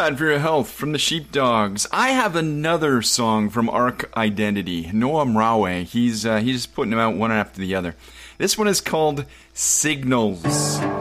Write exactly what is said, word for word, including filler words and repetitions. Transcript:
Bad for Your Health from the Sheepdogs. I have another song from Arc Identity. Noah Mrawe. He's uh, he's putting them out one after the other. This one is called Signals.